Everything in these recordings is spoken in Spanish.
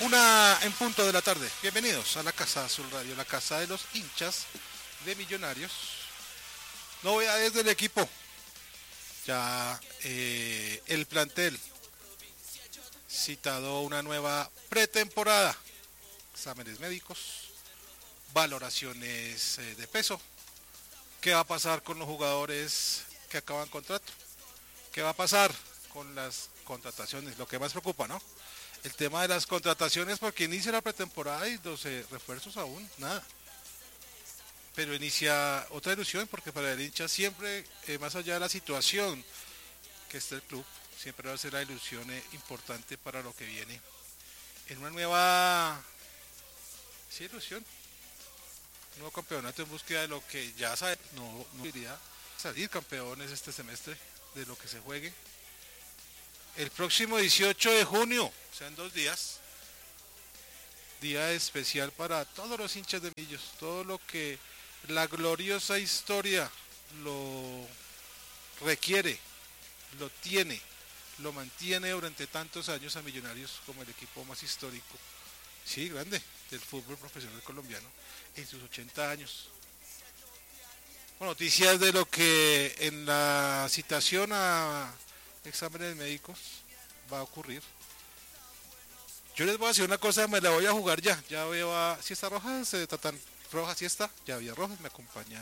Una en punto de la tarde. Bienvenidos a la Casa Azul Radio, la casa de los hinchas de Millonarios. Novedades del equipo. Ya el plantel citado una nueva pretemporada. Exámenes médicos, valoraciones de peso. ¿Qué va a pasar con los jugadores que acaban contrato? ¿Qué va a pasar con las contrataciones? Lo que más preocupa, ¿no? El tema de las contrataciones, porque inicia la pretemporada y 12 refuerzos aún, nada. Pero inicia otra ilusión, porque para el hincha siempre, más allá de la situación que está el club, siempre va a ser la ilusión importante para lo que viene. En una nueva, sí, ilusión, un nuevo campeonato en búsqueda de lo que ya sabe, no iría salir campeones este semestre, de lo que se juegue. El próximo 18 de junio, o sea, en 2 días, día especial para todos los hinchas de Millos, todo lo que la gloriosa historia lo requiere, lo tiene, lo mantiene durante tantos años a Millonarios como el equipo más histórico, sí, grande, del fútbol profesional colombiano, en sus 80 años. Bueno, noticias de lo que en la citación a exámenes médicos va a ocurrir. Yo les voy a decir una cosa, me la voy a jugar ya. Ya veo a... Si está Rojas, Tatán Rojas, sí está. Ya había Rojas, me acompaña.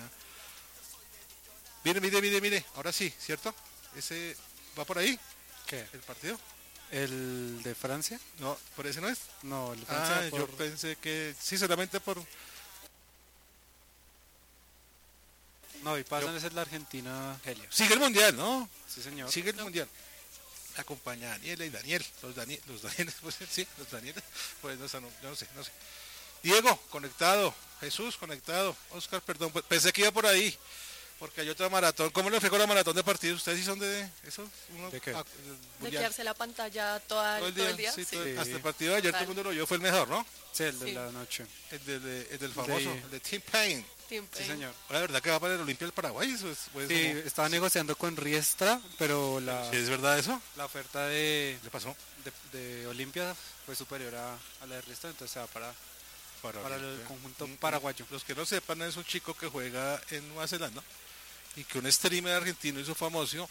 Mire. Ahora sí, ¿cierto? Ese va por ahí. ¿Qué? ¿El partido? ¿El de Francia? No, ¿por ese no es? No, el de Francia yo pensé que... Sí, solamente por... No, y pasan es el de Argentina, Helio. Sigue el Mundial, ¿no? Sí, señor. Sigue el Mundial. Acompaña a Daniela y Daniel. Los Danieles, pues sí, los Danieles. Pues no sé. Diego, conectado. Jesús, conectado. Oscar, perdón, pensé que iba por ahí. Porque hay otra maratón. ¿Cómo le fue con la maratón de partidos? ¿Ustedes sí son de eso? ¿De qué? De quedarse la pantalla todo el día. Sí, Sí. hasta el partido de ayer todo el mundo lo vio, fue el mejor, ¿no? Sí, el de Sí. la noche. El del famoso, el de Team Pain. Team Sí, Pain. señor. La verdad que va para el Olimpia del Paraguay. Eso es, pues, Sí, como... estaba negociando con Riestra, pero ¿Sí ¿Es verdad eso? la oferta de ¿Le pasó? Olimpia fue superior a la de Riestra, entonces se va para el Olimpia. conjunto paraguayo. Los que no sepan, es un chico que juega en Nueva Zelanda y que un streamer argentino hizo famoso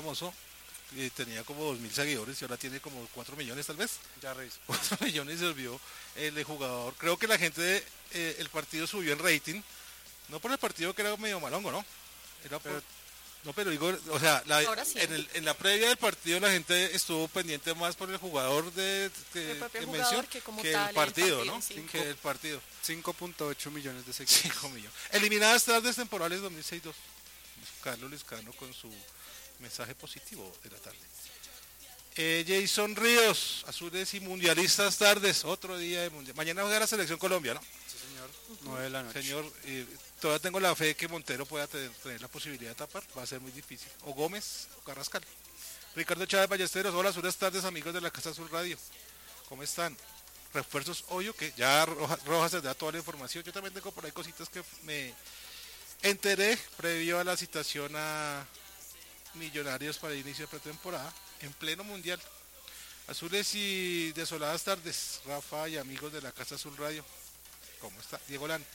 y tenía como 2.000 seguidores y ahora tiene como 4 millones tal vez. Ya reviso. 4 millones se volvió el jugador. Creo que la gente, el partido subió en rating, no por el partido que era medio malongo, ¿no? Era por... No, pero digo, o sea, Ahora sí. en la previa del partido la gente estuvo pendiente más por el jugador El propio que jugador mención que como que tal el partido, el ¿no? partido, sí. Que el partido. 5.8 millones de seguidores. 5 millones. Eliminadas tardes temporales 2006-2. Carlos Liscano con su mensaje positivo de la tarde. Jason Ríos, azules y mundialistas tardes, otro día de mundial. Mañana juega la selección Colombia, ¿no? Sí, señor. 9 de la noche. Señor, todavía tengo la fe de que Montero pueda tener la posibilidad de tapar, va a ser muy difícil. O Gómez o Carrascal. Ricardo Chávez Ballesteros, hola, buenas tardes amigos de la Casa Azul Radio. ¿Cómo están? Refuerzos, obvio que ya Rojas les da toda la información. Yo también tengo por ahí cositas que me enteré previo a la citación a Millonarios para el inicio de pretemporada en pleno mundial. Azules y desoladas tardes, Rafa y amigos de la Casa Azul Radio. ¿Cómo está? Diego Lan.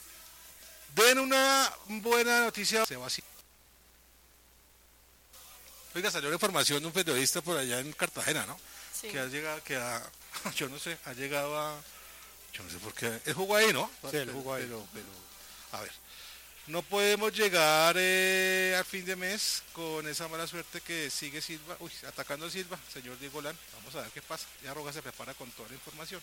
Den una buena noticia. Sebastián. Oiga, salió la información de un periodista por allá en Cartagena, ¿no? Sí. Que ha llegado, yo no sé, ha llegado a, yo no sé por qué, él jugó ahí, ¿no? Sí, él jugó ahí. Pero, a ver, no podemos llegar al fin de mes con esa mala suerte que sigue Silva, atacando a Silva, señor Diego Lan, vamos a ver qué pasa, ya Rojas se prepara con toda la información.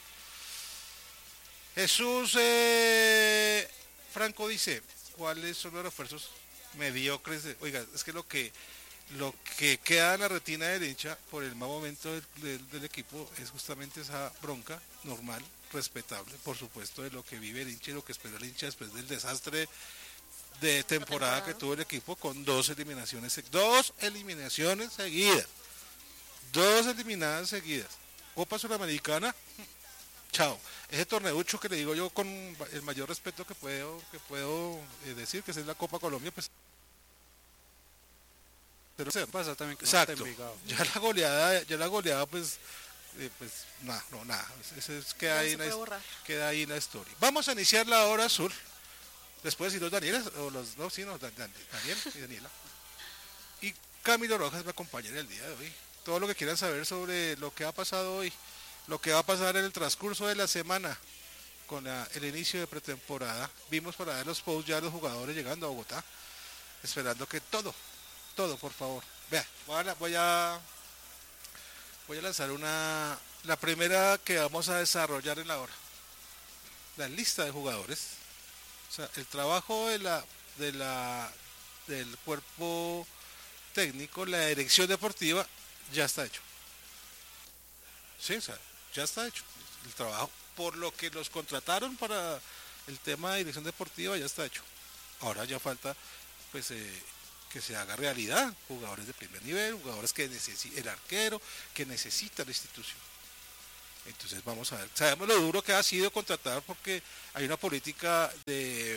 Jesús Franco dice, ¿cuáles son los refuerzos mediocres? Oiga, es que lo que queda en la retina del hincha por el mal momento del equipo es justamente esa bronca normal, respetable, por supuesto, de lo que vive el hincha y lo que espera el hincha después del desastre de temporada que tuvo el equipo con 2 eliminaciones seguidas. 2 eliminadas seguidas. Copa Sudamericana, chao. Ese torneucho que le digo yo con el mayor respeto que puedo decir, que es la Copa Colombia, pues Pero pasa también con exacto. Envigado. Ya la goleada pues Pues nada. Queda ahí en la historia. Vamos a iniciar la hora azul. Después si los Daniela, o los no, sí, no, Daniel y Daniela. Y Camilo Rojas me acompañará el día de hoy. Todo lo que quieran saber sobre lo que ha pasado hoy, lo que va a pasar en el transcurso de la semana con el inicio de pretemporada. Vimos para ver los posts ya los jugadores llegando a Bogotá, esperando que todo, por favor. Vea, voy a lanzar la primera que vamos a desarrollar en la hora. La lista de jugadores. O sea, el trabajo del cuerpo técnico, la dirección deportiva, ya está hecho. Sí, o sea, ya está hecho. El trabajo, por lo que los contrataron para el tema de dirección deportiva, ya está hecho. Ahora ya falta, pues, que se haga realidad. Jugadores de primer nivel, jugadores que necesita el arquero, que necesita la institución. Entonces vamos a ver, sabemos lo duro que ha sido contratar porque hay una política de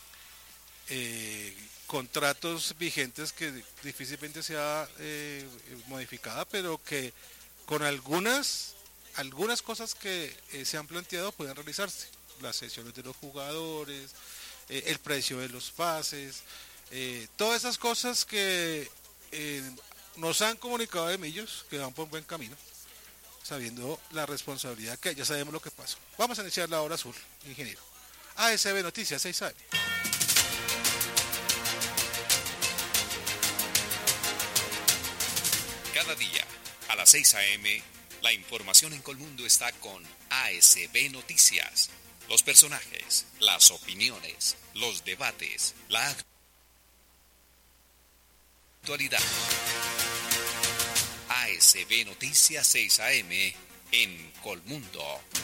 contratos vigentes que difícilmente sea modificada, pero que con algunas cosas que se han planteado pueden realizarse. Las sesiones de los jugadores, el precio de los pases, todas esas cosas que nos han comunicado de Millos, que van por buen camino, sabiendo la responsabilidad que ya sabemos lo que pasó. Vamos a iniciar la hora azul, ingeniero. ASB Noticias 6 AM. Cada día, a las 6 AM, la información en Colmundo está con ASB Noticias. Los personajes, las opiniones, los debates, la actualidad. ASB Noticias 6 AM en Colmundo.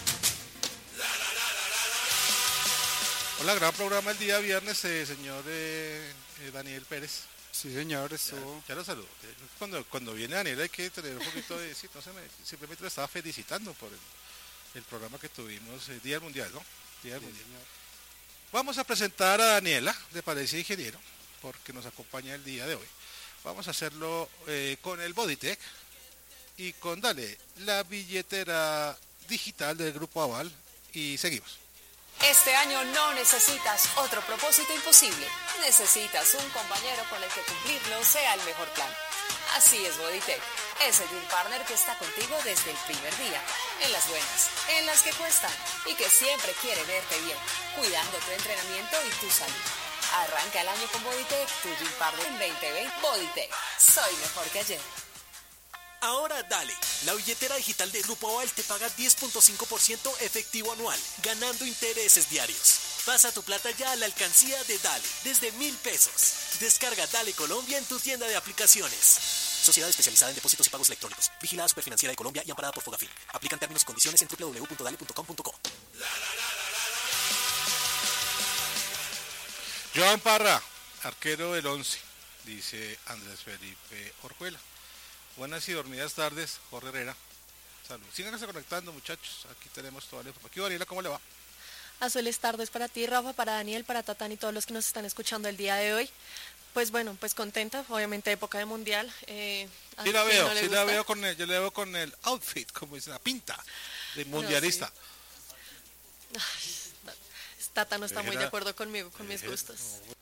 Hola, gran programa el día viernes, señor Daniel Pérez. Sí, señor, estuvo. Ya lo saludo. Cuando viene Daniel hay que tener un poquito de... Sí, simplemente lo estaba felicitando por el programa que tuvimos, Día del Mundial, ¿no? Día del Mundial. Señor. Vamos a presentar a Daniela, de Parecia Ingeniero, porque nos acompaña el día de hoy. Vamos a hacerlo con el Bodytech y con la billetera digital del Grupo Aval, y seguimos. Este año no necesitas otro propósito imposible. Necesitas un compañero con el que cumplirlo sea el mejor plan. Así es Bodytech, ese Dream Partner que está contigo desde el primer día, en las buenas, en las que cuestan y que siempre quiere verte bien, cuidando tu entrenamiento y tu salud. Arranca el año con Bodytech, tu Dream Partner en 2020. Bodytech, soy mejor que ayer. Ahora dale, la billetera digital de Grupo Aval te paga 10.5% efectivo anual, ganando intereses diarios. Pasa tu plata ya a la alcancía de Dale, desde 1.000 pesos. Descarga Dale Colombia en tu tienda de aplicaciones. Sociedad especializada en depósitos y pagos electrónicos. Vigilada Superfinanciera de Colombia y amparada por Fogafín. Aplican términos y condiciones en www.dale.com.co. Joan Parra, arquero del 11, dice Andrés Felipe Orjuela. Buenas y dormidas tardes, Jorge Herrera. Salud. Síganse conectando, muchachos. Aquí tenemos toda la información. Aquí, Daniela, ¿cómo le va? Azules tardes para ti, Rafa, para Daniel, para Tatán y todos los que nos están escuchando el día de hoy. Pues bueno, pues contenta, obviamente época de mundial. Sí la veo, la veo yo la veo con el outfit, como dice, la pinta de mundialista. No, sí. Tata no está muy de acuerdo conmigo, con mis gustos.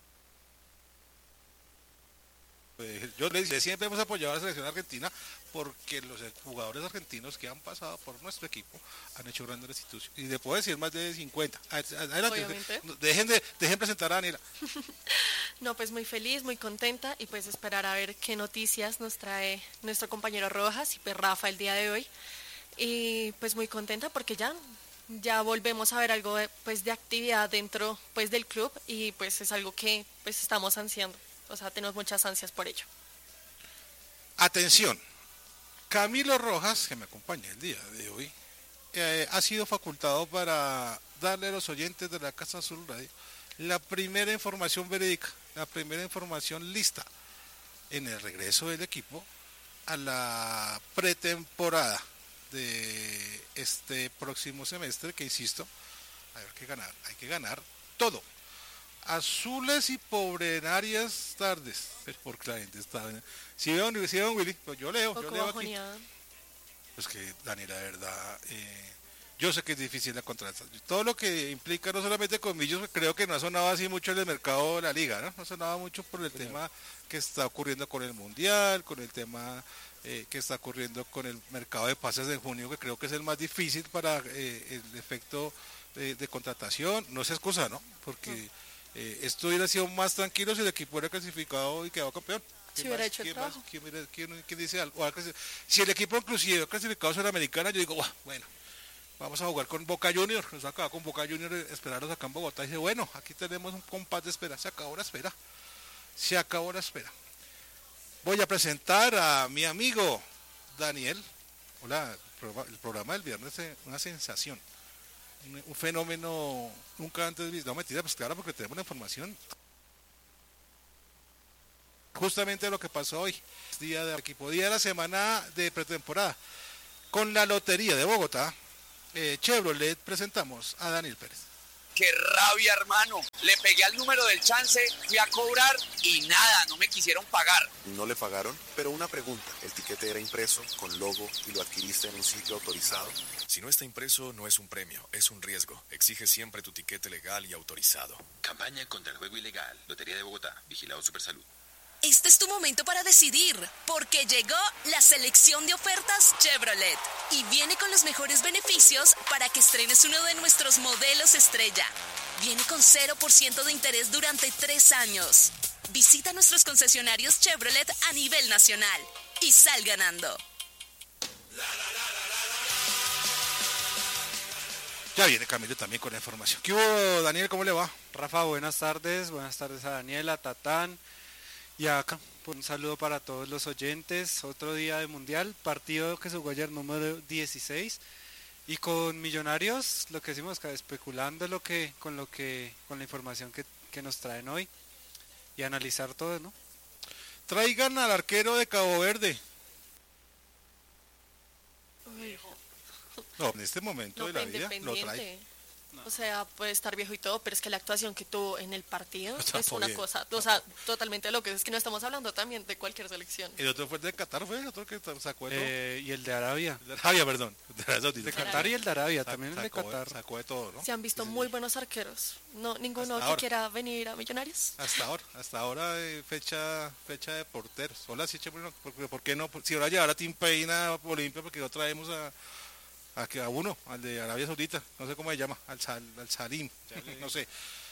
Yo le decía, siempre hemos apoyado a la selección argentina porque los jugadores argentinos que han pasado por nuestro equipo han hecho grandes restituciones. Y le puedo decir más de 50. Adelante, dejen presentar a Daniela. No, pues muy feliz, muy contenta y pues esperar a ver qué noticias nos trae nuestro compañero Rojas y pues Rafa el día de hoy. Y pues muy contenta porque ya volvemos a ver algo pues de actividad dentro pues del club y pues es algo que pues estamos ansiando. O sea, tenemos muchas ansias por ello. Atención, Camilo Rojas, que me acompaña el día de hoy, ha sido facultado para darle a los oyentes de la Casa Azul Radio la primera información verídica, la primera información lista en el regreso del equipo a la pretemporada de este próximo semestre, que insisto, hay que ganar todo. Azules y pobrenarias tardes, porque la gente está... Si veo Willy, pues yo leo aquí. Pues que, Dani, la verdad, yo sé que es difícil la contratación. Todo lo que implica, no solamente con Millos, creo que no ha sonado así mucho en el mercado de la liga, ¿no? No ha sonado mucho por el tema que está ocurriendo con el Mundial, con el tema que está ocurriendo con el mercado de pases de junio, que creo que es el más difícil para el efecto de contratación. No es excusa, ¿no? Porque esto hubiera sido más tranquilo si el equipo hubiera clasificado y quedado campeón. Si hubiera hecho el trabajo. ¿Quién dice algo? Si el equipo inclusive ha clasificado a Sudamericana, yo digo, bueno, vamos a jugar con Boca Junior, nos acaba con Boca Junior, esperarlos acá en Bogotá, y dice, bueno, aquí tenemos un compás de espera, se acabó la espera. Voy a presentar a mi amigo Daniel. Hola, el programa del viernes es una sensación, un fenómeno nunca antes visto. No, mentira, pues claro, porque tenemos la información justamente lo que pasó hoy, día de equipo, día de la semana de pretemporada. Con la Lotería de Bogotá, Chevrolet, presentamos a Daniel Pérez. ¡Qué rabia, hermano! Le pegué al número del chance, fui a cobrar y nada, no me quisieron pagar. No le pagaron, pero una pregunta. ¿El tiquete era impreso, con logo y lo adquiriste en un sitio autorizado? Si no está impreso, no es un premio, es un riesgo. Exige siempre tu tiquete legal y autorizado. Campaña contra el juego ilegal. Lotería de Bogotá. Vigilado Supersalud. Este es tu momento para decidir, porque llegó la selección de ofertas Chevrolet y viene con los mejores beneficios para que estrenes uno de nuestros modelos estrella. Viene con 0% de interés durante 3 años. Visita nuestros concesionarios Chevrolet a nivel nacional y sal ganando. Ya viene Camilo también con la información. ¿Qué hubo, Daniel? ¿Cómo le va? Rafa, buenas tardes a Daniela, Tatán y acá. Un saludo para todos los oyentes. Otro día de Mundial, partido que se jugó ayer número 16 y con Millonarios, lo que decimos, especulando con la información que nos traen hoy y analizar todo, ¿no? Traigan al arquero de Cabo Verde. No, en este momento de la vida lo trae. O sea, puede estar viejo y todo, pero es que la actuación que tuvo en el partido es una bien. cosa, o sea, totalmente lo que es que no estamos hablando también de cualquier selección. El otro fue el de Qatar, fue el otro que sacó de todo. Y el de Arabia. El de Arabia, perdón. De Qatar y el de Arabia, también el de Qatar. Sacó de todo, ¿no? Se han visto muy buenos arqueros. No, ninguno Hasta que ahora. quiera venir a Millonarios. Hasta ahora fecha de porteros. Hola, sí, bueno, ¿por qué no? Si ahora llevar a Tim Payne a Olimpia, porque no traemos a uno, al de Arabia Saudita, no sé cómo se llama, al Salim, no sé.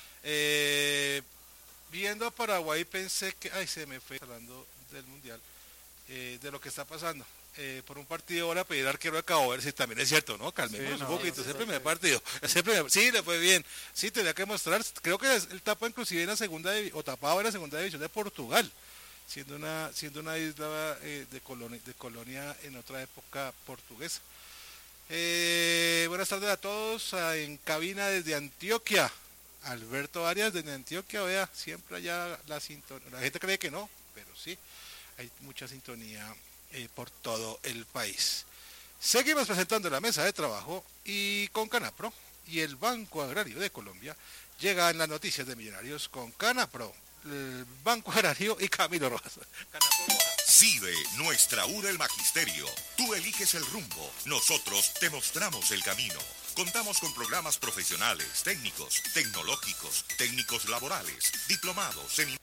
Viendo a Paraguay pensé que, se me fue hablando del Mundial, de lo que está pasando. Por un partido ahora pedir arquero de Cabo Verde, sí, también es cierto, ¿no? Calmemos un poquito, es el primer partido. Sí, le fue bien, sí, tenía que mostrar, creo que él tapó inclusive en la segunda, o tapaba en la segunda división de Portugal, siendo una isla de colonia en otra época portuguesa. Buenas tardes a todos, en cabina desde Antioquia, Alberto Arias desde Antioquia, vea, siempre allá la sintonía, la gente cree que no, pero sí, hay mucha sintonía por todo el país. Seguimos presentando la mesa de trabajo y con Canapro y el Banco Agrario de Colombia llegan las noticias de Millonarios con Canapro, el Banco Agrario y Camilo Rojas. CIDE, nuestra U del Magisterio. Tú eliges el rumbo, nosotros te mostramos el camino. Contamos con programas profesionales, técnicos, tecnológicos, técnicos laborales, diplomados, seminarios,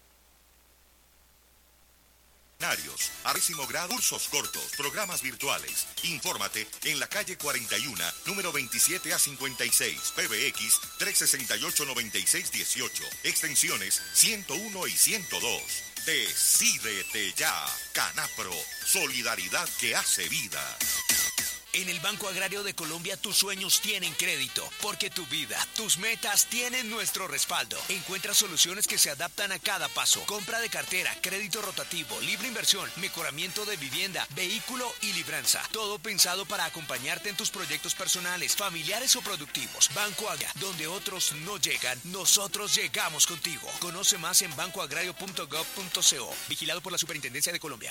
a 10º grado, cursos cortos, programas virtuales. Infórmate en la calle 41, número 27 a 56, PBX 368-9618, extensiones 101 y 102. Decídete ya, Canapro, solidaridad que hace vida. En el Banco Agrario de Colombia tus sueños tienen crédito, porque tu vida, tus metas tienen nuestro respaldo. Encuentra soluciones que se adaptan a cada paso. Compra de cartera, crédito rotativo, libre inversión, mejoramiento de vivienda, vehículo y libranza. Todo pensado para acompañarte en tus proyectos personales, familiares o productivos. Banco Agrario, donde otros no llegan, nosotros llegamos contigo. Conoce más en bancoagrario.gov.co. Vigilado por la Superintendencia de Colombia.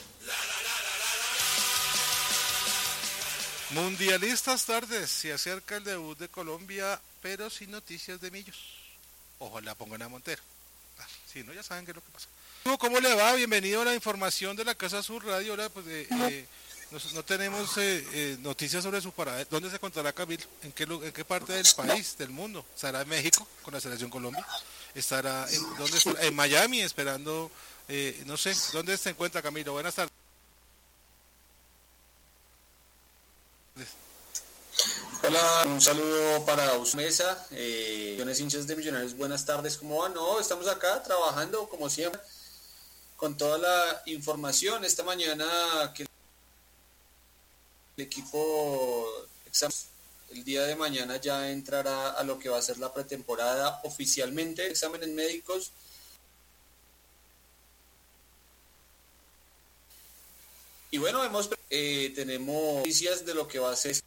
Mundialistas tardes, se acerca el debut de Colombia, pero sin noticias de Millos. Ojalá pongan a Montero. Si no, ya saben qué es lo que pasa. ¿Cómo le va? Bienvenido a la información de la Casa Sur Radio. Ahora, pues, no tenemos noticias sobre su paradero. ¿Dónde se encontrará Camilo? ¿En qué parte del país, del mundo? ¿Estará en México con la selección Colombia? ¿Dónde estará? En Miami esperando, no sé, ¿dónde se encuentra Camilo? Buenas tardes. Hola, un saludo para Mesa, hinchas de Millonarios, buenas tardes, ¿cómo van? No, estamos acá trabajando como siempre con toda la información. Esta mañana que el equipo el día de mañana ya entrará a lo que va a ser la pretemporada oficialmente, exámenes médicos. Y bueno, tenemos noticias de lo que va a ser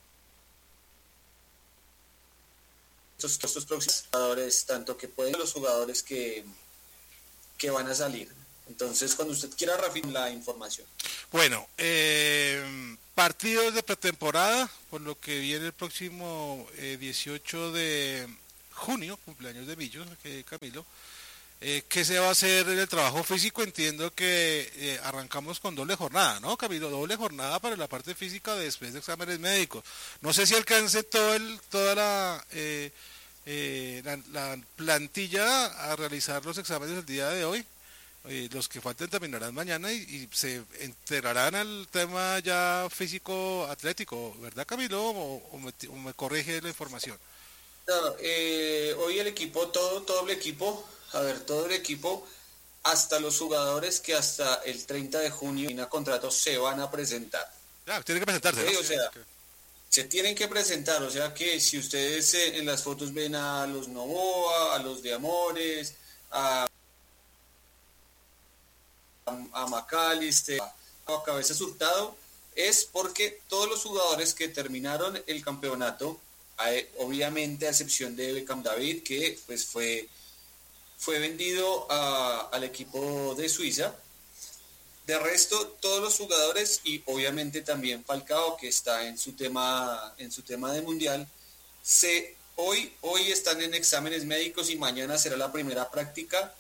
estos próximos jugadores, tanto que pueden los jugadores que van a salir. Entonces, cuando usted quiera, Rafi, la información. Bueno, partidos de pretemporada, por lo que viene el próximo 18 de junio, cumpleaños de Millos, Camilo. ¿Qué se va a hacer en el trabajo físico? Entiendo que arrancamos con doble jornada, ¿no, Camilo? Doble jornada para la parte física después de exámenes médicos. No sé si alcance toda la plantilla a realizar los exámenes el día de hoy. Los que falten terminarán mañana y se enterarán al tema ya físico atlético, ¿verdad, Camilo? ¿O me corrige la información? No, hoy el equipo, todo el equipo, todo el equipo, hasta los jugadores que hasta el 30 de junio en contrato se van a presentar. Tienen que presentarse, ¿no? O sea, se tienen que presentar, o sea que si ustedes en las fotos ven a los Novoa, a los de Amores, a Macalister, a Cabezas Hurtado, es porque todos los jugadores que terminaron el campeonato, obviamente a excepción de Beckham David, que pues fue vendido al equipo de Suiza. De resto, todos los jugadores y obviamente también Falcao, que está en su tema de mundial, hoy están en exámenes médicos y mañana será la primera práctica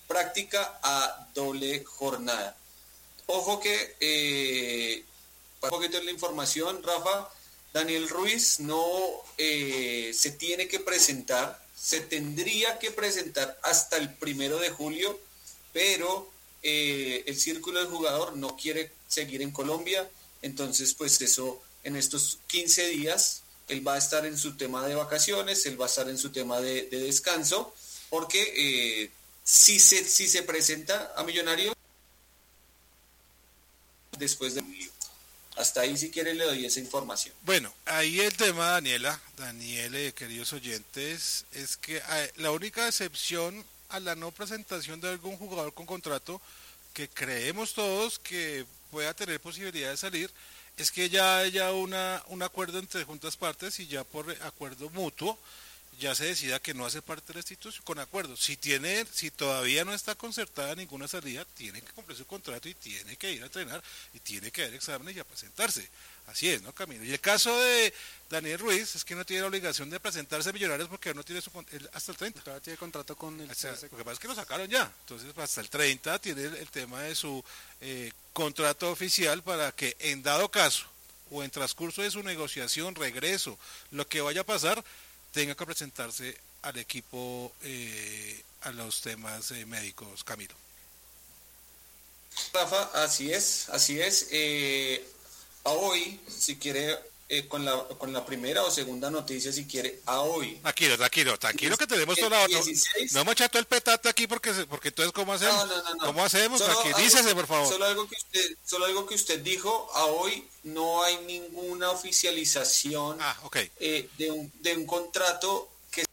a doble jornada. Ojo que para un poquito de la información, Rafa, Daniel Ruiz no se tiene que presentar, se tendría que presentar hasta el 1 de julio, pero el círculo del jugador no quiere seguir en Colombia, entonces pues eso, en estos 15 días, él va a estar en su tema de vacaciones, él va a estar en su tema de descanso, porque si se presenta a Millonarios después de julio. Hasta ahí, si quiere, le doy esa información. Bueno, ahí el tema, Daniel, queridos oyentes, es que la única excepción a la no presentación de algún jugador con contrato que creemos todos que pueda tener posibilidad de salir es que ya haya un acuerdo entre juntas partes y ya por acuerdo mutuo ya se decida que no hace parte de la institución con acuerdo. Si todavía no está concertada ninguna salida, tiene que cumplir su contrato y tiene que ir a entrenar y tiene que dar exámenes y a presentarse. Así es, ¿no, Camilo? Y el caso de Daniel Ruiz es que no tiene la obligación de presentarse a Millonarios porque no tiene hasta el 30. Todavía tiene contrato con el CSK. Lo que pasa es que lo sacaron ya. Entonces, hasta el 30 tiene el tema de su contrato oficial para que en dado caso o en transcurso de su negociación, regreso, lo que vaya a pasar, tenga que presentarse al equipo a los temas médicos, Camilo. Rafa, así es. A hoy, si quiere, con la primera o segunda noticia, si quiere, a hoy. Tranquilo que tenemos toda la otra. No hemos echado el petate aquí porque entonces ¿cómo hacemos? No. ¿Cómo hacemos? Tranquilícese, por favor. Solo algo que usted dijo, a hoy no hay ninguna oficialización de un contrato que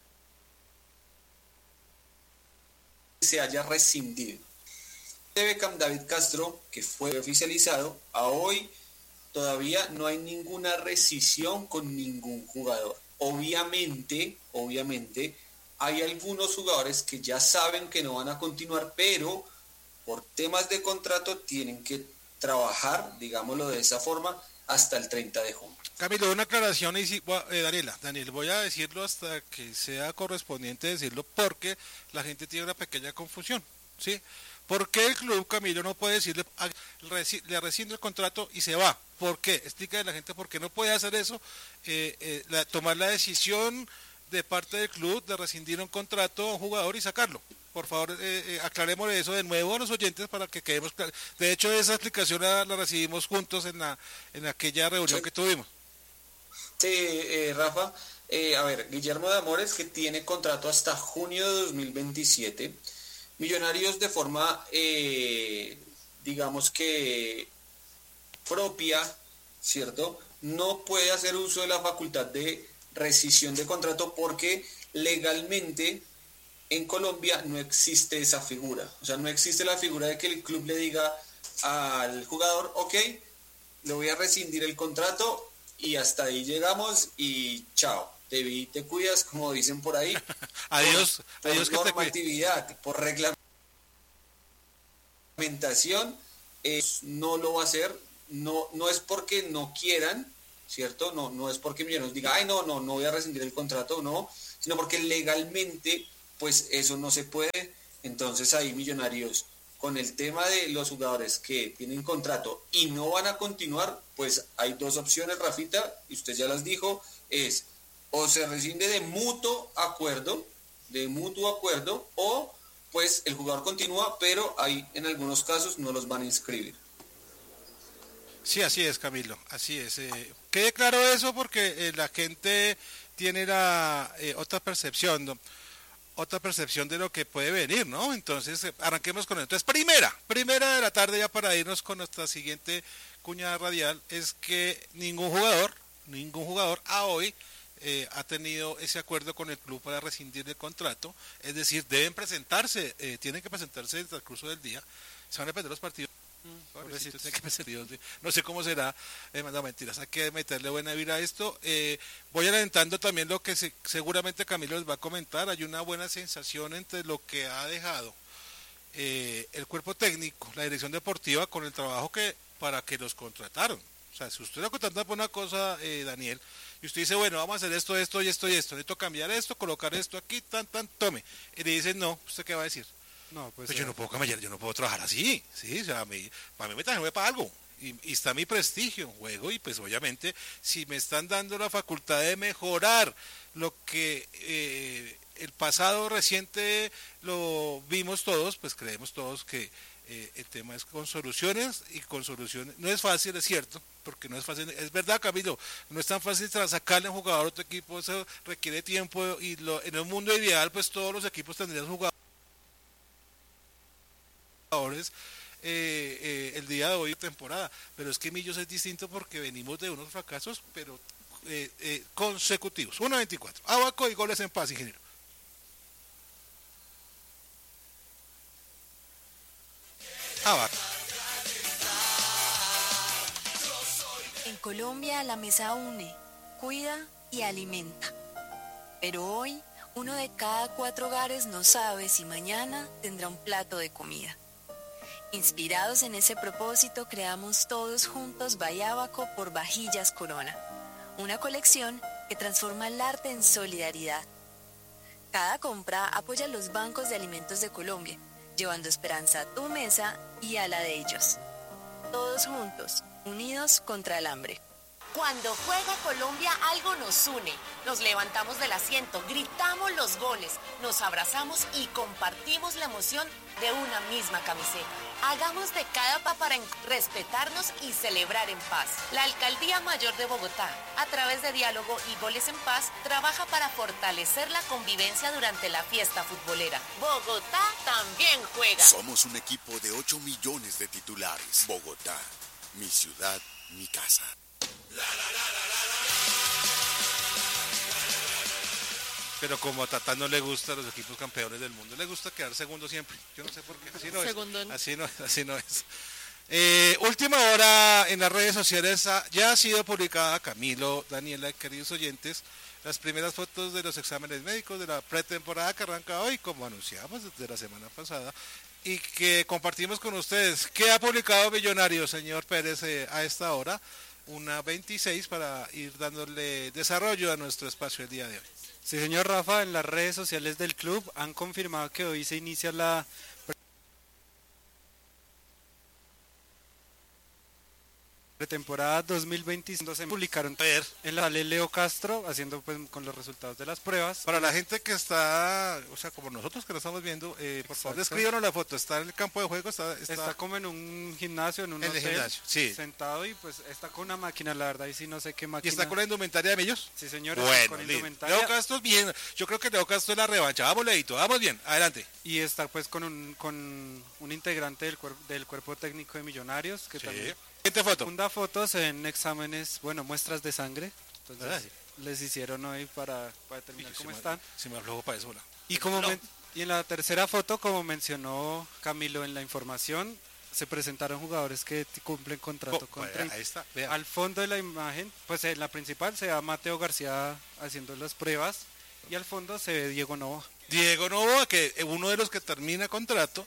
se haya rescindido. De Beckham David Castro, que fue oficializado, a hoy todavía no hay ninguna rescisión con ningún jugador. Obviamente, hay algunos jugadores que ya saben que no van a continuar, pero por temas de contrato tienen que trabajar, digámoslo de esa forma, hasta el 30 de junio. Camilo, una aclaración, Daniel, voy a decirlo hasta que sea correspondiente decirlo porque la gente tiene una pequeña confusión, ¿sí? ¿Por qué el club, Camilo, no puede decirle, le rescinde el contrato y se va? ¿Por qué? Explícale a la gente por qué no puede hacer eso, tomar la decisión de parte del club de rescindir un contrato a un jugador y sacarlo. Por favor, aclaremos eso de nuevo a los oyentes para que quedemos claros. De hecho, esa explicación la recibimos juntos en aquella reunión que tuvimos. Sí, Rafa, a ver, Guillermo de Amores, que tiene contrato hasta junio de 2027. Millonarios de forma, digamos que propia, ¿cierto? No puede hacer uso de la facultad de rescisión de contrato porque legalmente en Colombia no existe esa figura. O sea, no existe la figura de que el club le diga al jugador, ok, le voy a rescindir el contrato y hasta ahí llegamos y chao. Te vi, te cuidas, como dicen por ahí. Adiós, adiós por normatividad, por reglamentación, no lo va a hacer. No es porque no quieran, ¿cierto? No es porque Millonarios diga, ay, no voy a rescindir el contrato, no, sino porque legalmente, pues eso no se puede. Entonces ahí Millonarios, con el tema de los jugadores que tienen contrato y no van a continuar, pues hay dos opciones, Rafita, y usted ya las dijo, es o se rescinde de mutuo acuerdo, o pues el jugador continúa, pero ahí en algunos casos no los van a inscribir. Sí, así es, Camilo, así es. Quede claro eso porque la gente tiene otra percepción, ¿no? Otra percepción de lo que puede venir, ¿no? Entonces, arranquemos con eso. Entonces, primera de la tarde, ya para irnos con nuestra siguiente cuña radial, es que ningún jugador a hoy ha tenido ese acuerdo con el club para rescindir el contrato, es decir, tienen que presentarse en el transcurso del día, se van a depender los partidos. No sé cómo será, no, mentiras, hay que meterle buena vida a esto. Voy adelantando también lo que seguramente Camilo les va a comentar. Hay una buena sensación entre lo que ha dejado el cuerpo técnico, la dirección deportiva, con el trabajo para que los contrataron. O sea, si usted lo contrata por una cosa, Daniel, y usted dice, bueno, vamos a hacer esto, necesito cambiar esto, colocar esto aquí, tome, y le dicen no, ¿usted qué va a decir? No, pues yo no puedo cambiar, yo no puedo trabajar así, ¿sí? O sea, para mí me trajeron para algo, y está mi prestigio en juego, y pues obviamente, si me están dando la facultad de mejorar lo que el pasado reciente lo vimos todos, pues creemos todos que el tema es con soluciones, no es fácil, es cierto, porque no es fácil, es verdad, Camilo, no es tan fácil sacarle a un jugador a otro equipo, eso requiere tiempo, y en el mundo ideal, pues todos los equipos tendrían jugadores el día de hoy temporada, pero es que Millos es distinto porque venimos de unos fracasos pero consecutivos. 1-24, Abaco y goles en paz, ingeniero. Abaco. En Colombia la mesa une, cuida y alimenta, pero hoy 1 de cada 4 hogares no sabe si mañana tendrá un plato de comida. Inspirados en ese propósito, creamos todos juntos Bayabaco por Vajillas Corona, una colección que transforma el arte en solidaridad. Cada compra apoya a los bancos de alimentos de Colombia, llevando esperanza a tu mesa y a la de ellos. Todos juntos, unidos contra el hambre. Cuando juega Colombia, algo nos une. Nos levantamos del asiento, gritamos los goles, nos abrazamos y compartimos la emoción de una misma camiseta. Hagamos de cada para respetarnos y celebrar en paz. La Alcaldía Mayor de Bogotá, a través de Diálogo y Goles en Paz, trabaja para fortalecer la convivencia durante la fiesta futbolera. Bogotá también juega. Somos un equipo de 8 millones de titulares. Bogotá, mi ciudad, mi casa. Pero como a Tatán no le gustan los equipos campeones del mundo, le gusta quedar segundo siempre. Yo no sé por qué, así no es. Última hora en las redes sociales, ya ha sido publicada, Camilo, Daniela, queridos oyentes, las primeras fotos de los exámenes médicos de la pretemporada que arranca hoy, como anunciamos desde la semana pasada, y que compartimos con ustedes. ¿Qué ha publicado Millonarios, señor Pérez, a esta hora? 1:26 para ir dándole desarrollo a nuestro espacio el día de hoy. Sí, señor Rafa, en las redes sociales del club han confirmado que hoy se inicia la pretemporada 2025 se publicaron en la Leo Castro, haciendo pues con los resultados de las pruebas. Para la gente que está, o sea, como nosotros que lo estamos viendo, por favor descríbanos la foto. Está en el campo de juego, está como en un gimnasio, en un hotel, gimnasio, sí, sentado, y pues está con una máquina, la verdad, y sí no sé qué máquina. ¿Y está con la indumentaria de Millos? Sí, señores, bueno, con indumentaria. Leo Castro es bien, yo creo que Leo Castro es la revancha. Vamos, Leito, vamos bien, adelante. Y está pues con un integrante del cuerpo técnico de Millonarios, que también... Foto. Segunda foto, se ven exámenes, bueno, muestras de sangre. Entonces les hicieron hoy para determinar cómo están. Si me aflojo para eso. Y en la tercera foto, como mencionó Camilo en la información, se presentaron jugadores que cumplen contrato con 30. Ahí está, al fondo de la imagen, pues en la principal se ve a Mateo García haciendo las pruebas, y al fondo se ve Diego Novoa. Diego Novoa, que es uno de los que termina contrato,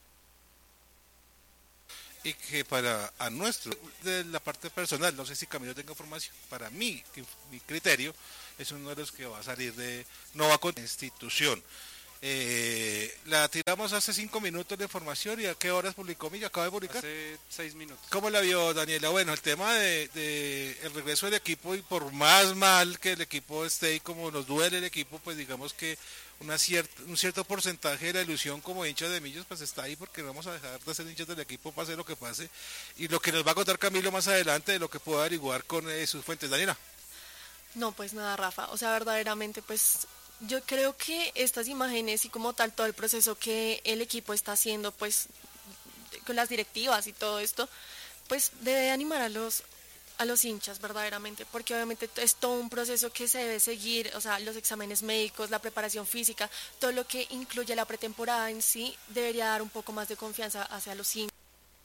y que de la parte personal, no sé si Camilo tenga información, para mí, mi criterio, es uno de los que va a salir de Nova con institución. La tiramos hace 5 minutos de información, y ¿a qué horas publicó Millo? ¿Acaba de publicar? Hace 6 minutos. ¿Cómo la vio, Daniela? Bueno, el tema de el regreso del equipo, y por más mal que el equipo esté y como nos duele el equipo, pues digamos que un cierto porcentaje de la ilusión como hinchas de Millos pues está ahí, porque no vamos a dejar de ser hinchas del equipo, pase lo que pase, y lo que nos va a contar Camilo más adelante de lo que pueda averiguar con sus fuentes. Daniela. No, pues nada, Rafa, o sea, verdaderamente pues yo creo que estas imágenes y como tal todo el proceso que el equipo está haciendo pues con las directivas y todo esto, pues debe animar a los hinchas verdaderamente, porque obviamente es todo un proceso que se debe seguir, o sea, los exámenes médicos, la preparación física, todo lo que incluye la pretemporada en sí, debería dar un poco más de confianza hacia los hinchas,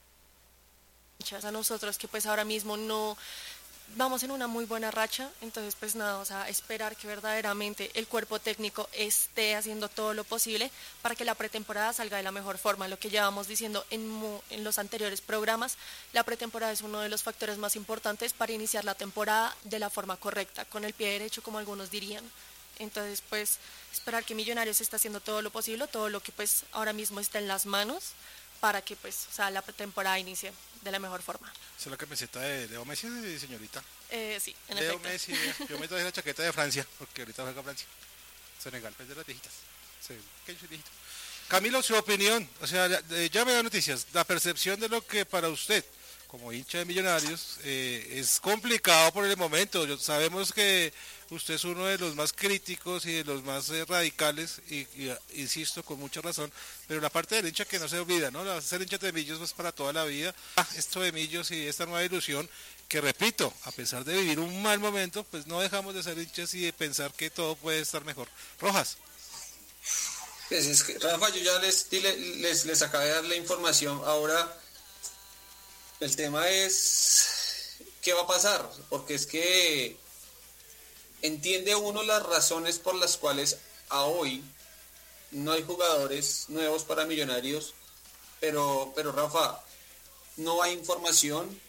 a nosotros que pues ahora mismo no vamos en una muy buena racha, entonces pues nada, o sea, esperar que verdaderamente el cuerpo técnico esté haciendo todo lo posible para que la pretemporada salga de la mejor forma. Lo que llevamos diciendo en los anteriores programas, la pretemporada es uno de los factores más importantes para iniciar la temporada de la forma correcta, con el pie derecho, como algunos dirían. Entonces pues esperar que Millonarios esté haciendo todo lo posible, todo lo que pues ahora mismo está en las manos, para que pues, o sea, la pretemporada inicie de la mejor forma. ¿Es la camiseta de Leo Messi, señorita? Sí, en Leo efecto. Messi, yo me traje la chaqueta de Francia, porque ahorita juega Francia. Senegal, pues de las viejitas. Sí. ¿Qué soy viejito? Camilo, su opinión, o sea, ya me da noticias, la percepción de lo que para usted, como hincha de Millonarios, es complicado por el momento. Sabemos que usted es uno de los más críticos y de los más radicales, y insisto, con mucha razón, pero la parte del hincha que no se olvida, ¿no? Ser hincha de Millos es para toda la vida. Esto de Millos y esta nueva ilusión, que repito, a pesar de vivir un mal momento, pues no dejamos de ser hinchas y de pensar que todo puede estar mejor. Rojas. Pues es que, Rafa, yo ya les acabé de dar la información. Ahora, el tema es ¿qué va a pasar? Porque es que entiende uno las razones por las cuales a hoy no hay jugadores nuevos para Millonarios, pero Rafa, no hay información.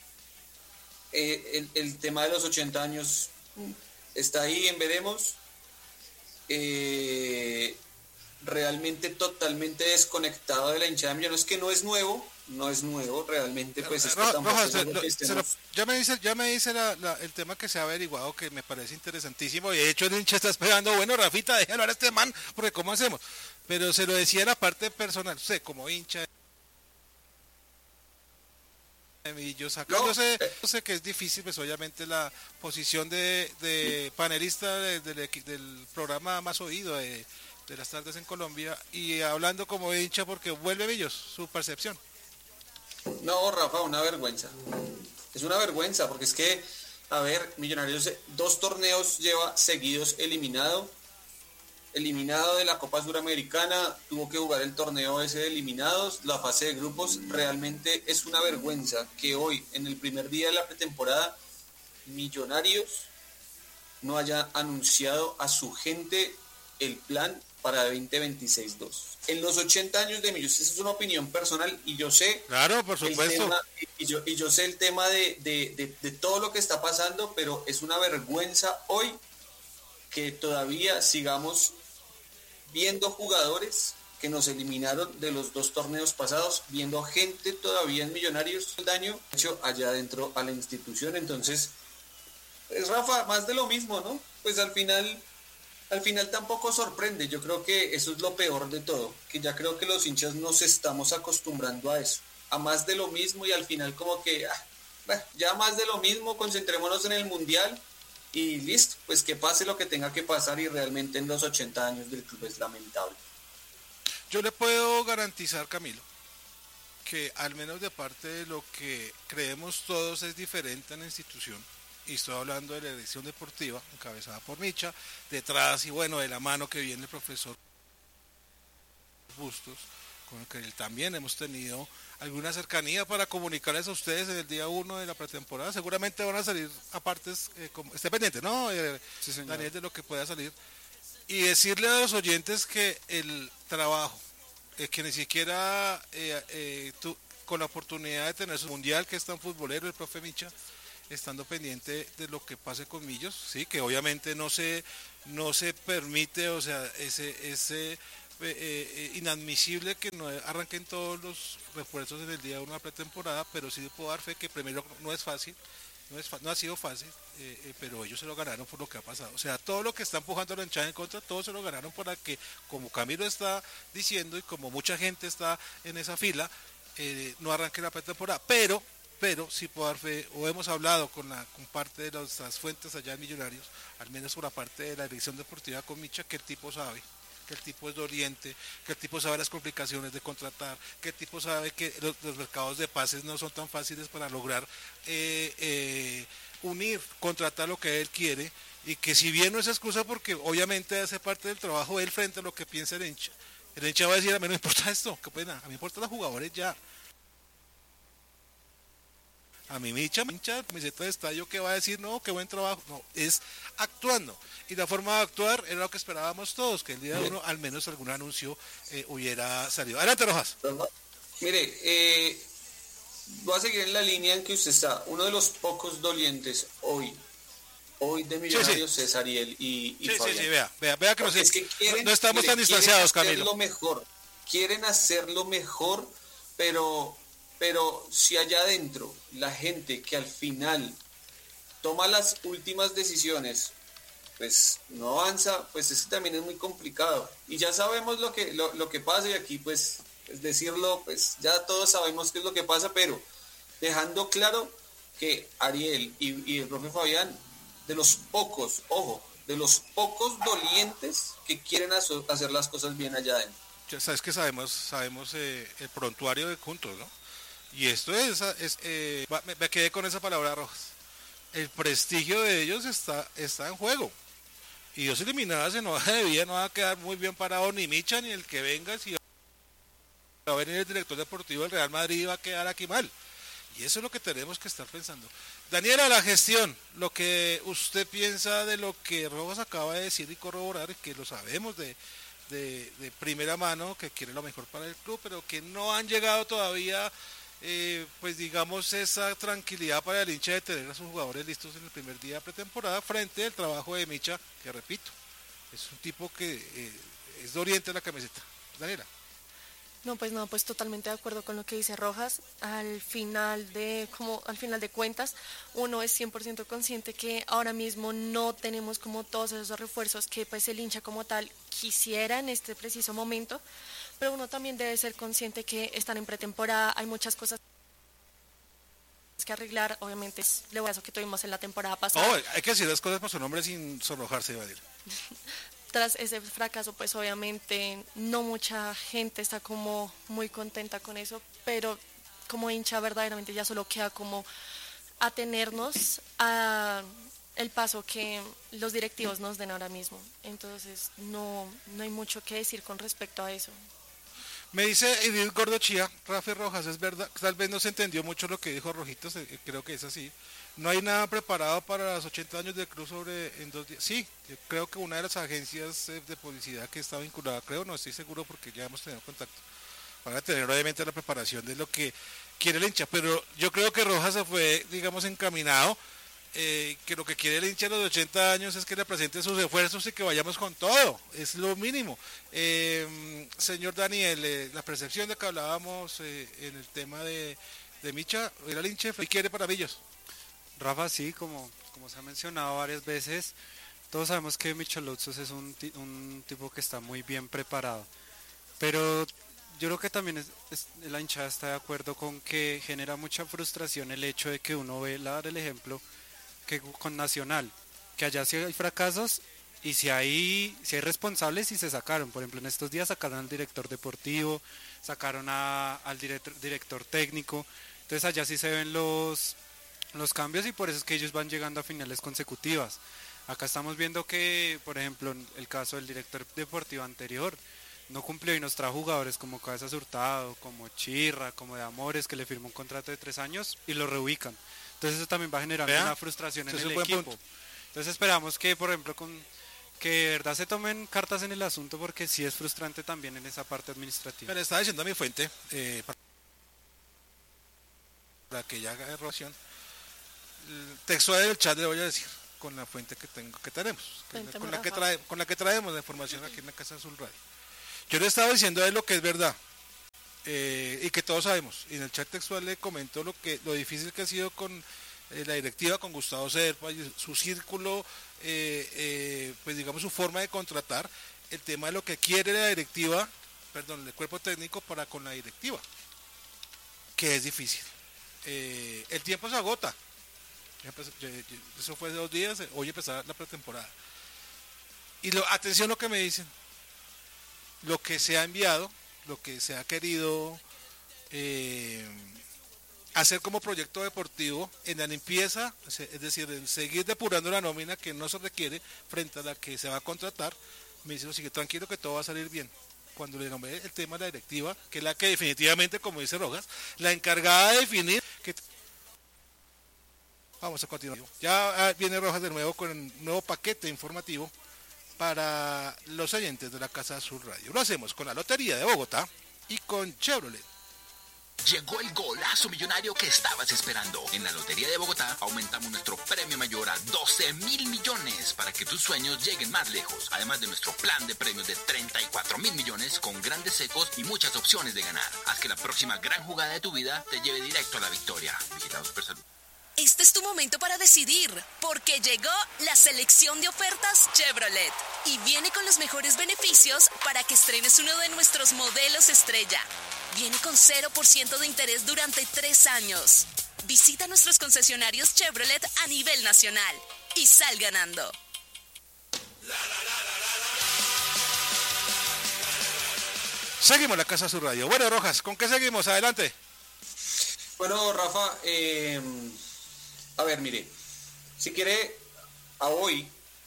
El tema de los 80 años está ahí en veremos. Realmente totalmente desconectado de la hinchada de Millonarios, que no es nuevo realmente, pues es que ya me dice el tema que se ha averiguado, que me parece interesantísimo, y de hecho el hincha está esperando, bueno, Rafita, déjalo hablar a este man, porque ¿cómo hacemos? Pero se lo decía en la parte personal, usted como hincha y yo yo sé que es difícil, pues obviamente la posición de panelista del programa más oído de las tardes en Colombia, y hablando como hincha, porque vuelve Millos, su percepción. No, Rafa, una vergüenza. Es una vergüenza, porque es que, a ver, Millonarios 2 torneos lleva seguidos eliminado de la Copa Suramericana, tuvo que jugar el torneo ese de eliminados, la fase de grupos. Realmente es una vergüenza que hoy, en el primer día de la pretemporada, Millonarios no haya anunciado a su gente el plan para 2026-2. En los 80 años de Millos, esa es una opinión personal, y yo sé, claro, por supuesto, yo sé el tema de todo lo que está pasando, pero es una vergüenza hoy que todavía sigamos viendo jugadores que nos eliminaron de los 2 torneos pasados, viendo gente todavía en Millonarios, el daño hecho allá adentro a la institución. Entonces, pues Rafa, más de lo mismo, ¿no? Pues al final tampoco sorprende. Yo creo que eso es lo peor de todo, que ya creo que los hinchas nos estamos acostumbrando a eso, a más de lo mismo, y al final como que, bueno, ya más de lo mismo, concentrémonos en el Mundial y listo, pues que pase lo que tenga que pasar, y realmente en los 80 años del club es lamentable. Yo le puedo garantizar, Camilo, que al menos de parte de lo que creemos todos es diferente en la institución, y estoy hablando de la dirección deportiva, encabezada por Micha, detrás y bueno, de la mano que viene el profesor Bustos, con el que también hemos tenido alguna cercanía para comunicarles a ustedes en el día 1 de la pretemporada. Seguramente van a salir apartes, esté pendiente, ¿no? Sí, Daniel, de lo que pueda salir. Y decirle a los oyentes que el trabajo, que ni siquiera con la oportunidad de tener su mundial, que es tan futbolero, el profe Micha, estando pendiente de lo que pase con Millos, sí, que obviamente no se permite, o sea, ese inadmisible que no arranquen todos los refuerzos en el día 1 de la pretemporada, pero sí puedo dar fe que primero no es fácil, no ha sido fácil, pero ellos se lo ganaron por lo que ha pasado. O sea, todo lo que está empujando la hinchada en contra, todos se lo ganaron para que, como Camilo está diciendo y como mucha gente está en esa fila, no arranque la pretemporada. Pero sí puedo dar fe, o hemos hablado con parte de las fuentes allá en Millonarios, al menos por la parte de la dirección deportiva con Micha, que el tipo sabe, que el tipo es doliente, que el tipo sabe las complicaciones de contratar, que el tipo sabe que los mercados de pases no son tan fáciles para lograr contratar lo que él quiere, y que si bien no es excusa porque obviamente hace parte del trabajo de él frente a lo que piensa el hincha va a decir: a mí no me importa esto, qué pena, a mí me importan los jugadores ya. A mí Micha, camiseta de estadio, que va a decir, no, qué buen trabajo, no, es actuando. Y la forma de actuar era lo que esperábamos todos, que el día 1 al menos algún anuncio hubiera salido. Adelante, Rojas. Mire, voy a seguir en la línea en que usted está. Uno de los pocos dolientes hoy de Millonarios es Ariel y Fabián. Sí, vea que no estamos tan distanciados, Camilo. Quieren hacerlo mejor, pero si allá adentro la gente que al final toma las últimas decisiones pues no avanza, pues eso también es muy complicado, y ya sabemos lo que pasa, y aquí pues decirlo, pues ya todos sabemos qué es lo que pasa, pero dejando claro que Ariel y el profe Fabián, de los pocos dolientes que quieren hacer las cosas bien allá adentro. Ya sabes que sabemos el prontuario de juntos, ¿no? Y esto me quedé con esa palabra, Rojas. El prestigio de ellos está en juego. Y Dios eliminadas en hoja de vida no va a quedar muy bien parado ni Micha ni el que venga. Si va a venir el director deportivo del Real Madrid, va a quedar aquí mal. Y eso es lo que tenemos que estar pensando. Daniela, la gestión, lo que usted piensa de lo que Rojas acaba de decir y corroborar, que lo sabemos de primera mano, que quiere lo mejor para el club, pero que no han llegado todavía, pues digamos, esa tranquilidad para el hincha de tener a sus jugadores listos en el primer día de pretemporada, frente al trabajo de Micha, que repito, es un tipo que es doliente la camiseta. Daniela. No, pues totalmente de acuerdo con lo que dice Rojas. Al final de cuentas, uno es 100% consciente que ahora mismo no tenemos como todos esos refuerzos que pues el hincha como tal quisiera en este preciso momento, pero uno también debe ser consciente que están en pretemporada, hay muchas cosas que arreglar, obviamente es lo que tuvimos en la temporada pasada. No, hay que decir las cosas por su nombre sin sonrojarse, Badir. Tras ese fracaso, pues obviamente no mucha gente está como muy contenta con eso, pero como hincha verdaderamente ya solo queda como atenernos a el paso que los directivos nos den ahora mismo. Entonces no hay mucho que decir con respecto a eso. Me dice Edith Gordochía, Rafa Rojas, es verdad, tal vez no se entendió mucho lo que dijo Rojitos, creo que es así. No hay nada preparado para los 80 años del club en 2 días. Sí, yo creo que una de las agencias de publicidad que está vinculada, no estoy seguro porque ya hemos tenido contacto, van a tener obviamente la preparación de lo que quiere el hincha, pero yo creo que Rojas se fue, digamos, encaminado que lo que quiere el hincha de los 80 años es que le presente sus esfuerzos y que vayamos con todo, es lo mínimo. Señor Daniel, la percepción de que hablábamos en el tema de Micha, era el hincha y quiere para Millos. Rafa, sí, como se ha mencionado varias veces, todos sabemos que Michelouzos es un tipo que está muy bien preparado, pero yo creo que también la hinchada está de acuerdo con que genera mucha frustración el hecho de que uno ve, dar el ejemplo, que con Nacional, que allá sí hay fracasos y si hay responsables y se sacaron. Por ejemplo, en estos días sacaron al director deportivo, sacaron al director técnico, entonces allá sí se ven los cambios y por eso es que ellos van llegando a finales consecutivas. Acá estamos viendo que, por ejemplo, en el caso del director deportivo anterior, no cumplió y nos trajo jugadores como Cabezas Hurtado, como Chirra, como de Amores, que le firmó un contrato de 3 años y lo reubican. Entonces eso también va generando una frustración en el equipo. Entonces esperamos que, por ejemplo, que de verdad se tomen cartas en el asunto, porque sí es frustrante también en esa parte administrativa. Me estaba diciendo a mi fuente, para que ya haga erosión, textual del chat le voy a decir, con la fuente que tenemos, con la que traemos la información aquí en la Casa Azul Radio. Yo le estaba diciendo a él lo que es verdad, y que todos sabemos, y en el chat textual le comento lo difícil que ha sido con la directiva, con Gustavo Serpa, su círculo, pues digamos su forma de contratar, el tema de lo que quiere la directiva, el cuerpo técnico para con la directiva, que es difícil. El tiempo se agota, eso fue de 2 días, hoy empezaba la pretemporada, y atención a lo que me dicen, lo que se ha enviado, lo que se ha querido hacer como proyecto deportivo en la limpieza, es decir, en seguir depurando la nómina que no se requiere frente a la que se va a contratar. Me dice, sigue tranquilo que todo va a salir bien. Cuando le nombré el tema de la directiva, que es la que definitivamente, como dice Rojas, la encargada de definir que... Vamos a continuar. Ya viene Rojas de nuevo con el nuevo paquete informativo para los oyentes de la Casa Azul Radio. Lo hacemos con la Lotería de Bogotá y con Chevrolet. Llegó el golazo millonario que estabas esperando. En la Lotería de Bogotá aumentamos nuestro premio mayor a 12.000 millones para que tus sueños lleguen más lejos. Además de nuestro plan de premios de 34.000 millones con grandes secos y muchas opciones de ganar. Haz que la próxima gran jugada de tu vida te lleve directo a la victoria. Vigilado Supersalud. Este es tu momento para decidir, porque llegó la selección de ofertas Chevrolet y viene con los mejores beneficios para que estrenes uno de nuestros modelos estrella. Viene con 0% de interés durante 3 años. Visita nuestros concesionarios Chevrolet a nivel nacional y sal ganando. Seguimos la Casa Azul Radio. Bueno, Rojas, ¿con qué seguimos? Adelante. Bueno, Rafa, a ver, mire, si quiere, a hoy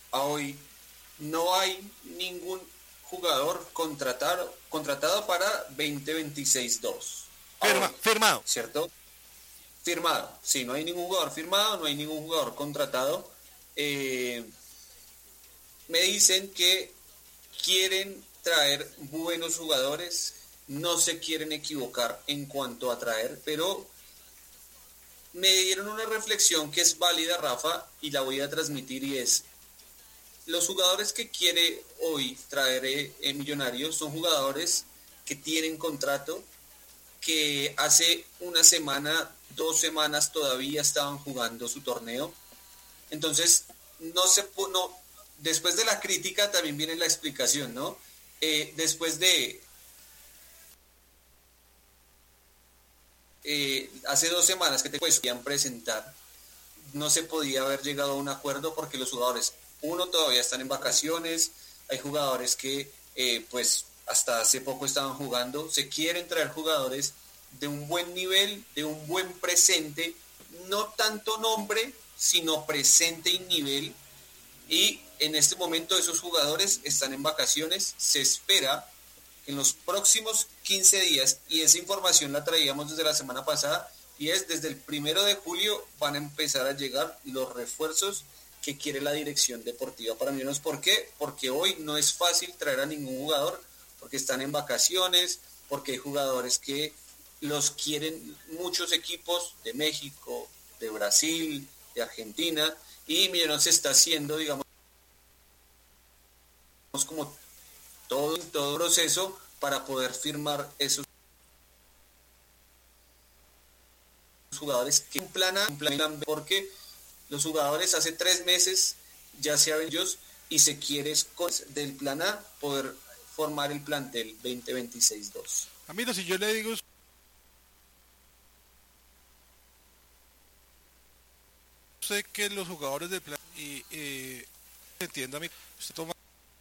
no hay ningún jugador contratado para 2026-2. Firmado. ¿Cierto? Firmado. Sí, no hay ningún jugador firmado, no hay ningún jugador contratado. Me dicen que quieren traer buenos jugadores, no se quieren equivocar en cuanto a traer, pero me dieron una reflexión que es válida, Rafa, y la voy a transmitir, y es: los jugadores que quiere hoy traer Millonarios son jugadores que tienen contrato, que hace una semana, 2 semanas todavía estaban jugando su torneo. Entonces, después de la crítica también viene la explicación, ¿no? Después de hace 2 semanas que te podían presentar, no se podía haber llegado a un acuerdo porque los jugadores, todavía están en vacaciones, hay jugadores que pues hasta hace poco estaban jugando, se quieren traer jugadores de un buen nivel, de un buen presente, no tanto nombre, sino presente y nivel, y en este momento esos jugadores están en vacaciones. Se espera en los próximos 15 días, y esa información la traíamos desde la semana pasada, y es desde el 1 de julio van a empezar a llegar los refuerzos que quiere la dirección deportiva para Millonarios. ¿Por qué? Porque hoy no es fácil traer a ningún jugador, porque están en vacaciones, porque hay jugadores que los quieren muchos equipos de México, de Brasil, de Argentina, y Millonarios está haciendo, digamos, como todo proceso para poder firmar esos jugadores, que un plan A, un plan B, porque los jugadores hace 3 meses ya se habían ellos y se quiere del plan A poder formar el plantel 2026-2. Camilo, si yo le digo, sé que los jugadores del plan y entienda, usted toma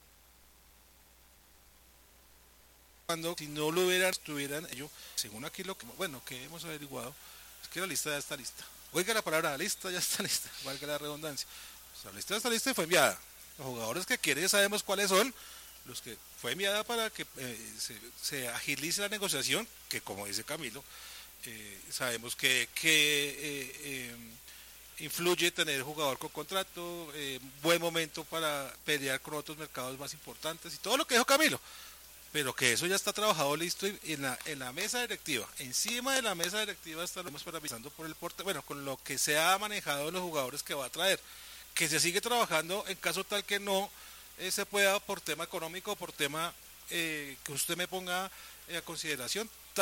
cuando si no lo estuvieran ellos, según aquí lo que hemos averiguado, es que la lista ya está lista. Oiga la palabra, la lista ya está lista, valga la redundancia. O sea, la lista está lista y fue enviada. Los jugadores que quieren sabemos cuáles son, los que fue enviada para que se agilice la negociación, que como dice Camilo, sabemos que influye tener jugador con contrato, buen momento para pelear con otros mercados más importantes y todo lo que dijo Camilo, pero que eso ya está trabajado listo y en la mesa directiva, encima de la mesa directiva estaremos paralizando por el porte, con lo que se ha manejado los jugadores que va a traer, que se sigue trabajando en caso tal que no se pueda por tema económico, por tema que usted me ponga a consideración.